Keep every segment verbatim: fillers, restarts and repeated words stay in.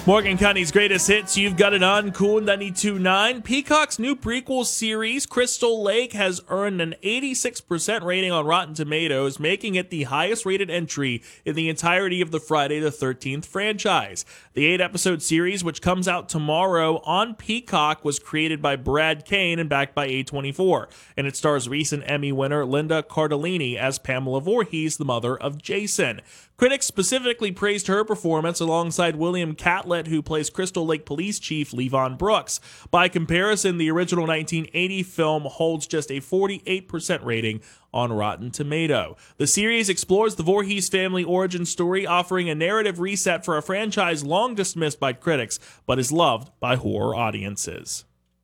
Morgan County's greatest hits, you've got it on Cool ninety-two point nine. Peacock's new prequel series, Crystal Lake, has earned an eighty-six percent rating on Rotten Tomatoes, making it the highest rated entry in the entirety of the Friday the thirteenth franchise. The eight-episode series, which comes out tomorrow on Peacock, was created by Brad Kane and backed by A twenty-four, and it stars recent Emmy winner Linda Cardellini as Pamela Voorhees, the mother of Jason. Critics specifically praised her performance alongside William Catlett, who plays Crystal Lake Police Chief Levon Brooks. By comparison, the original nineteen eighty film holds just a forty-eight percent rating on Rotten Tomato. The series explores the Voorhees family origin story, offering a narrative reset for a franchise long dismissed by critics, but is loved by horror audiences.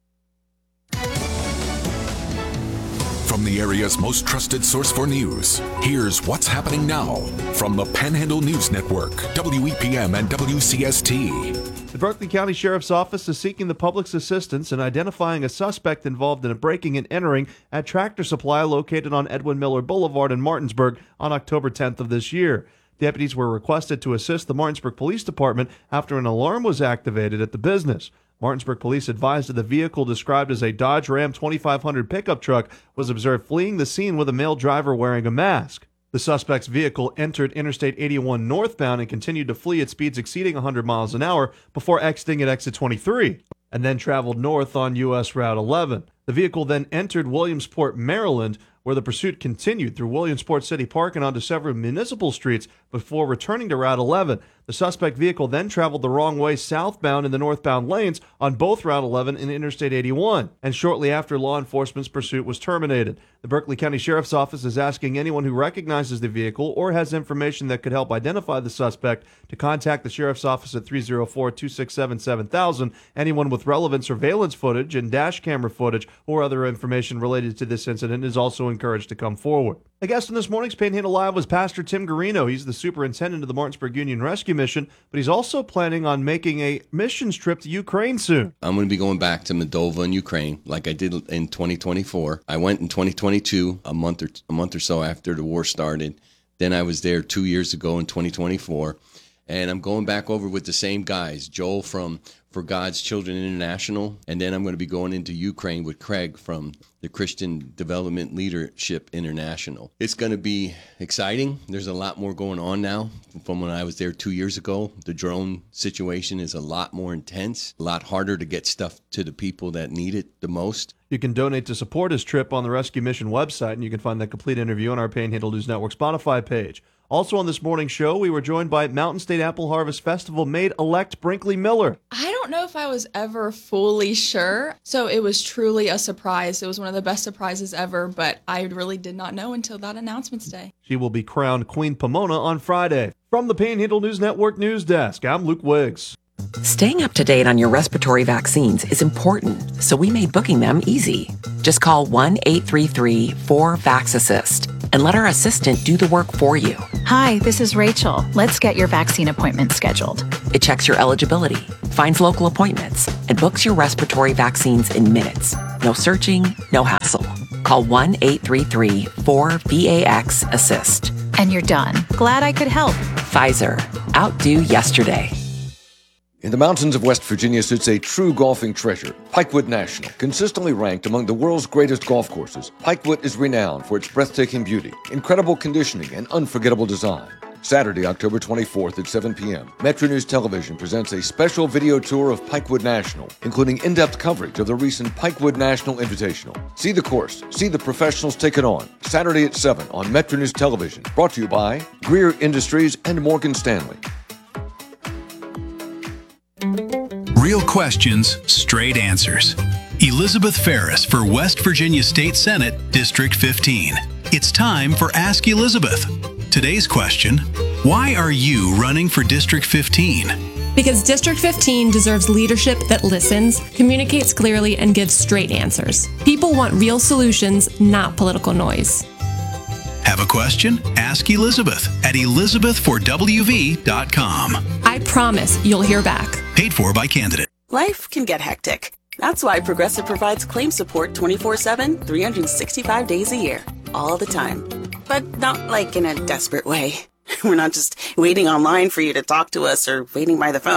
From the area's most trusted source for news, here's what's happening now from the Panhandle News Network, W E P M and W C S T. The Berkeley County Sheriff's Office is seeking the public's assistance in identifying a suspect involved in a breaking and entering at Tractor Supply located on Edwin Miller Boulevard in Martinsburg on October tenth of this year. Deputies were requested to assist the Martinsburg Police Department after an alarm was activated at the business. Martinsburg police advised that the vehicle, described as a Dodge Ram twenty-five hundred pickup truck, was observed fleeing the scene with a male driver wearing a mask. The suspect's vehicle entered Interstate eighty-one northbound and continued to flee at speeds exceeding one hundred miles an hour before exiting at exit twenty-three, and then traveled north on U S Route eleven. The vehicle then entered Williamsport, Maryland, where the pursuit continued through Williamsport City Park and onto several municipal streets before returning to Route eleven. The suspect vehicle then traveled the wrong way southbound in the northbound lanes on both Route eleven and Interstate eighty-one, and shortly after, law enforcement's pursuit was terminated. The Berkeley County Sheriff's Office is asking anyone who recognizes the vehicle or has information that could help identify the suspect to contact the Sheriff's Office at three oh four, two six seven, seven thousand. Anyone with relevant surveillance footage and dash camera footage or other information related to this incident is also encouraged to come forward. A guest on this morning's Panhandle Live was Pastor Tim Garino. He's the superintendent of the Martinsburg Union Rescue Mission, but he's also planning on making a missions trip to Ukraine soon. I'm going to be going back to Moldova and Ukraine like I did in twenty twenty-four. I went in twenty twenty-two, a month or a month or so after the war started. Then I was there two years ago in twenty twenty-four, and I'm going back over with the same guys, Joel from For God's Children International, and then I'm going to be going into Ukraine with Craig from the Christian Development Leadership International. It's going to be exciting. There's a lot more going on now from when I was there two years ago. The drone situation is a lot more intense, a lot harder to get stuff to the people that need it the most. You can donate to support his trip on the Rescue Mission website, and you can find that complete interview on our Panhandle News Network Spotify page. Also on this morning's show, we were joined by Mountain State Apple Harvest Festival maid-elect Brinkley Miller. I don't know if I was ever fully sure, so it was truly a surprise. It was one of the best surprises ever, but I really did not know until that announcement's day. She will be crowned Queen Pomona on Friday. From the Panhandle News Network News Desk, I'm Luke Wiggs. Staying up to date on your respiratory vaccines is important, so we made booking them easy. Just call one eight three three, four, VAX assist and let our assistant do the work for you. Hi, this is Rachel. Let's get your vaccine appointment scheduled. It checks your eligibility, finds local appointments, and books your respiratory vaccines in minutes. No searching, no hassle. Call one eight three three, four, VAX assist. And you're done. Glad I could help. Pfizer. Outdo yesterday. In the mountains of West Virginia sits a true golfing treasure, Pikewood National. Consistently ranked among the world's greatest golf courses, Pikewood is renowned for its breathtaking beauty, incredible conditioning, and unforgettable design. Saturday, October twenty-fourth at seven p.m., Metro News Television presents a special video tour of Pikewood National, including in-depth coverage of the recent Pikewood National Invitational. See the course, see the professionals take it on. Saturday at seven on Metro News Television. Brought to you by Greer Industries and Morgan Stanley. Real questions, straight answers. Elizabeth Ferris for West Virginia State Senate, District fifteen. It's time for Ask Elizabeth. Today's question, why are you running for District fifteen? Because District fifteen deserves leadership that listens, communicates clearly, and gives straight answers. People want real solutions, not political noise. Have a question? Ask Elizabeth at elizabeth for w v dot com. I promise you'll hear back. Paid for by candidate. Life can get hectic. That's why Progressive provides claim support twenty-four seven, three hundred sixty-five days a year, all the time. But not like in a desperate way. We're not just waiting online for you to talk to us or waiting by the phone.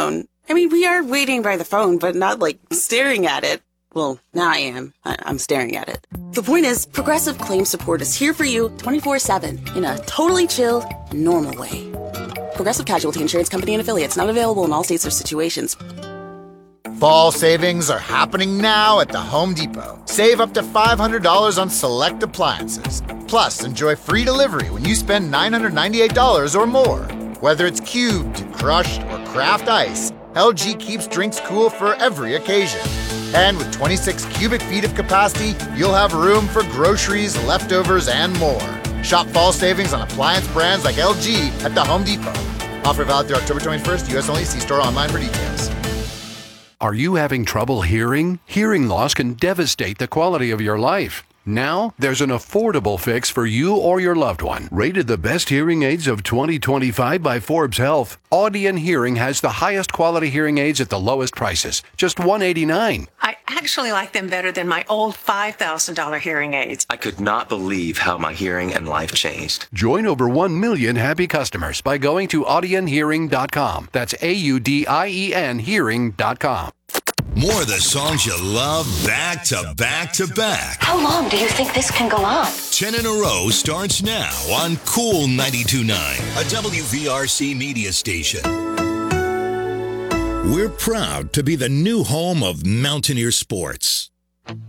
I mean, we are waiting by the phone, but not like staring at it. Well, now I am. I- I'm staring at it. The point is, Progressive Claim Support is here for you twenty-four seven in a totally chill, normal way. Progressive Casualty Insurance Company and Affiliates, not available in all states or situations. Fall savings are happening now at the Home Depot. Save up to five hundred dollars on select appliances. Plus, enjoy free delivery when you spend nine hundred ninety-eight dollars or more. Whether it's cubed, crushed, or craft ice, L G keeps drinks cool for every occasion. And with twenty-six cubic feet of capacity, you'll have room for groceries, leftovers, and more. Shop fall savings on appliance brands like L G at the Home Depot. Offer valid through October twenty-first. U S only. See store online for details. Are you having trouble hearing? Hearing loss can devastate the quality of your life. Now, there's an affordable fix for you or your loved one. Rated the best hearing aids of twenty twenty-five by Forbes Health, Audion Hearing has the highest quality hearing aids at the lowest prices, just one hundred eighty-nine dollars. I actually like them better than my old five thousand dollars hearing aids. I could not believe how my hearing and life changed. Join over one million happy customers by going to audion hearing dot com. That's A U D I E N hearing dot com. More of the songs you love back to back to back. How long do you think this can go on? ten in a row starts now on Cool ninety-two point nine, a W V R C media station. We're proud to be the new home of Mountaineer Sports.